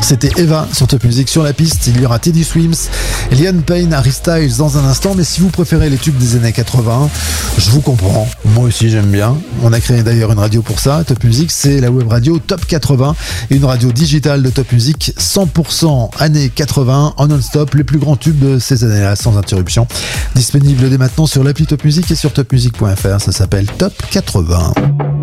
C'était Eva sur Top Music. Sur la piste, il y aura Teddy Swims, Liam Payne, Harry Styles dans un instant. Mais si vous préférez les tubes des années 80, je vous comprends. Moi aussi, j'aime bien. On a créé d'ailleurs une radio pour ça. Top Music, c'est la web radio Top 80, une radio digitale de Top Music 100% années 80 en non-stop. Les plus grands tubes de ces années-là, sans interruption. Disponible dès maintenant sur l'appli Top Music et sur topmusic.fr. Ça s'appelle Top 80.